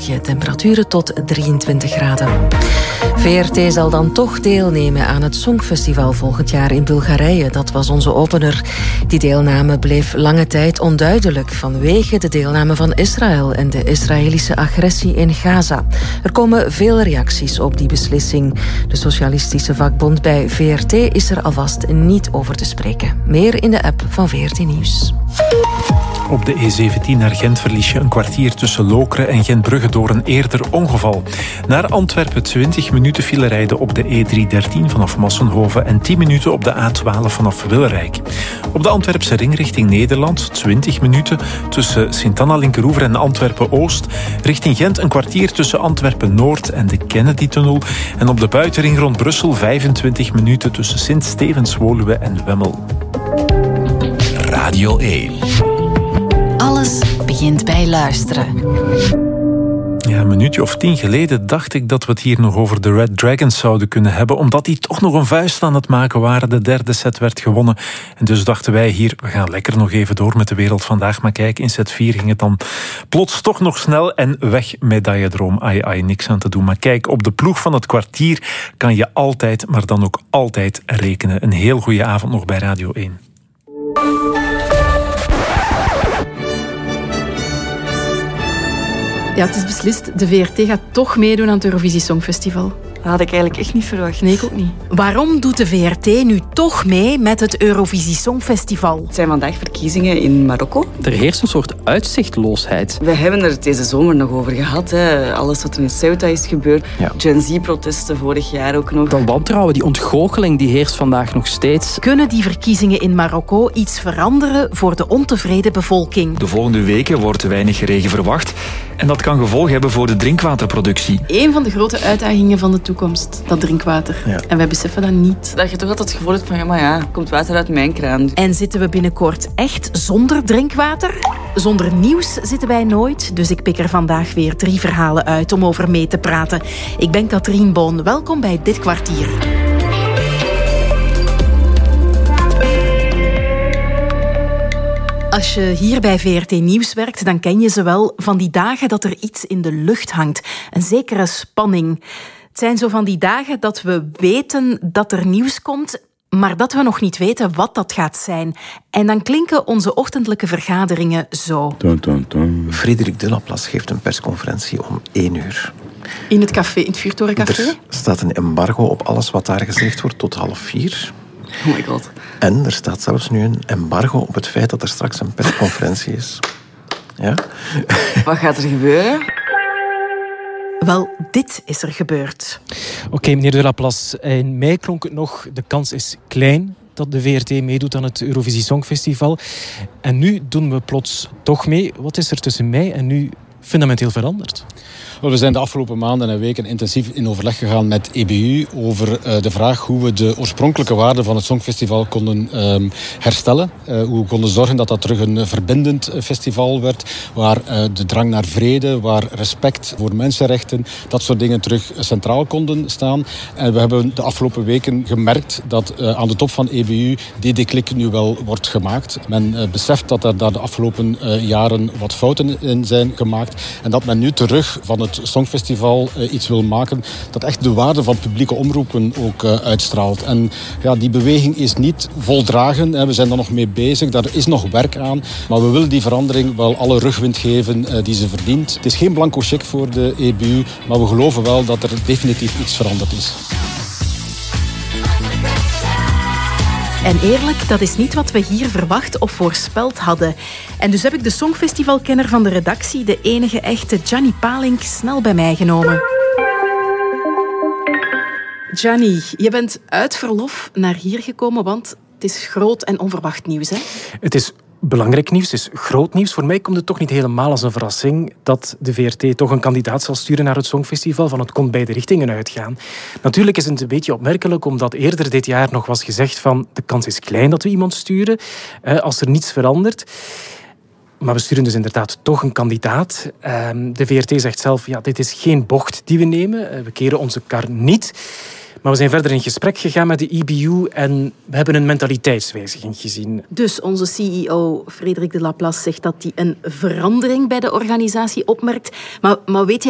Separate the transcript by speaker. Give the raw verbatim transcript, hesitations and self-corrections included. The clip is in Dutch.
Speaker 1: wolkje. Temperaturen tot drieëntwintig graden. V R T zal dan toch deelnemen aan het Songfestival volgend jaar in Bulgarije. Dat was onze opener. Die deelname bleef lange tijd onduidelijk vanwege de deelname van Israël en de Israëlische agressie in Gaza. Er komen veel reacties op die beslissing. De Socialistische Vakbond bij V R T is er alvast niet over te spreken. Meer in de app van V R T Nieuws.
Speaker 2: Op de E zeventien naar Gent verlies je een kwartier tussen Lokeren en Gentbrugge door een eerder ongeval. Naar Antwerpen twintig minuten file rijden op de E driehonderddertien vanaf Massenhoven en tien minuten op de A twaalf vanaf Wilrijk. Op de Antwerpse ring richting Nederland twintig minuten tussen Sint-Anna-Linkeroever en Antwerpen-Oost. Richting Gent een kwartier tussen Antwerpen-Noord en de Kennedy-tunnel. En op de buitenring rond Brussel vijfentwintig minuten tussen Sint-Stevens-Woluwe en Wemmel.
Speaker 3: Radio één.
Speaker 1: Alles begint bij luisteren.
Speaker 2: Ja, een minuutje of tien geleden dacht ik dat we het hier nog over de Red Dragons zouden kunnen hebben, omdat die toch nog een vuist aan het maken waren. De derde set werd gewonnen. En dus dachten wij hier, we gaan lekker nog even door met de wereld vandaag. Maar kijk, in set vier ging het dan plots toch nog snel en weg medailledroom. Ai, ai, niks aan te doen. Maar kijk, op de ploeg van het kwartier kan je altijd, maar dan ook altijd rekenen. Een heel goede avond nog bij Radio één.
Speaker 4: Ja, het is beslist. De V R T gaat toch meedoen aan het Eurovisie Songfestival.
Speaker 5: Dat had ik eigenlijk echt niet verwacht.
Speaker 4: Nee, ik ook niet.
Speaker 1: Waarom doet de V R T nu toch mee met het Eurovisie Songfestival?
Speaker 5: Het zijn vandaag verkiezingen in Marokko.
Speaker 6: Er heerst een soort uitzichtloosheid.
Speaker 5: We hebben er het deze zomer nog over gehad. Hè. Alles wat er in Ceuta is gebeurd.
Speaker 6: Ja.
Speaker 5: Gen Z-protesten vorig jaar ook nog.
Speaker 6: Dat wantrouwen, die ontgoocheling, die heerst vandaag nog steeds.
Speaker 1: Kunnen die verkiezingen in Marokko iets veranderen voor de ontevreden bevolking?
Speaker 7: De volgende weken wordt weinig regen verwacht. En dat kan gevolgen hebben voor de drinkwaterproductie.
Speaker 4: Eén van de grote uitdagingen van de toekomst, dat drinkwater.
Speaker 6: Ja.
Speaker 4: En wij beseffen dat niet.
Speaker 5: Dat je toch altijd het gevoel hebt van, ja, maar ja, komt water uit mijn kraan.
Speaker 1: En zitten we binnenkort echt zonder drinkwater? Zonder nieuws zitten wij nooit, dus ik pik er vandaag weer drie verhalen uit om over mee te praten. Ik ben Katrien Boon, welkom bij Dit Kwartier. Als je hier bij V R T Nieuws werkt, dan ken je ze wel van die dagen dat er iets in de lucht hangt. Een zekere spanning. Het zijn zo van die dagen dat we weten dat er nieuws komt, maar dat we nog niet weten wat dat gaat zijn. En dan klinken onze ochtendelijke vergaderingen zo.
Speaker 8: Dun, dun, dun. Frederik de Laplace geeft een persconferentie om één uur.
Speaker 4: In het café, in het Vuurtorencafé?
Speaker 8: Er staat een embargo op alles wat daar gezegd wordt tot half vier.
Speaker 5: Oh my god.
Speaker 8: En er staat zelfs nu een embargo op het feit dat er straks een persconferentie is. Ja?
Speaker 5: Wat gaat er gebeuren?
Speaker 1: Wel, dit is er gebeurd.
Speaker 9: Oké, okay, meneer de Laplace. In mei klonk het nog, de kans is klein dat de V R T meedoet aan het Eurovisie Songfestival. En nu doen we plots toch mee. Wat is er tussen mei en nu fundamenteel veranderd?
Speaker 10: We zijn de afgelopen maanden en weken intensief in overleg gegaan met E B U over uh, de vraag hoe we de oorspronkelijke waarden van het Songfestival konden um, herstellen. Uh, hoe we konden zorgen dat dat terug een verbindend festival werd, waar uh, de drang naar vrede, waar respect voor mensenrechten, dat soort dingen terug centraal konden staan. En we hebben de afgelopen weken gemerkt dat uh, aan de top van E B U die declic nu wel wordt gemaakt. Men uh, beseft dat er daar de afgelopen uh, jaren wat fouten in zijn gemaakt en dat men nu terug van het Songfestival uh, iets wil maken dat echt de waarde van publieke omroepen ook uh, uitstraalt. En ja, die beweging is niet voldragen. Hè. We zijn er nog mee bezig. Daar is nog werk aan. Maar we willen die verandering wel alle rugwind geven uh, die ze verdient. Het is geen blanco cheque voor de E B U, maar we geloven wel dat er definitief iets veranderd is.
Speaker 1: En eerlijk, dat is niet wat we hier verwacht of voorspeld hadden. En dus heb ik de Songfestivalkenner van de redactie, de enige echte Gianni Palink, snel bij mij genomen.
Speaker 4: Gianni, je bent uit verlof naar hier gekomen, want het is groot en onverwacht nieuws, hè?
Speaker 9: Het is belangrijk nieuws, het is groot nieuws. Voor mij komt het toch niet helemaal als een verrassing dat de V R T toch een kandidaat zal sturen naar het Songfestival, van het kon beide richtingen uitgaan. Natuurlijk is het een beetje opmerkelijk, omdat eerder dit jaar nog was gezegd van de kans is klein dat we iemand sturen, als er niets verandert. Maar we sturen dus inderdaad toch een kandidaat. De V R T zegt zelf, ja, dit is geen bocht die we nemen. We keren onze kar niet. Maar we zijn verder in gesprek gegaan met de E B U en we hebben een mentaliteitswijziging gezien.
Speaker 4: Dus onze C E O, Frederik de Laplace, zegt dat hij een verandering bij de organisatie opmerkt. Maar, maar weet je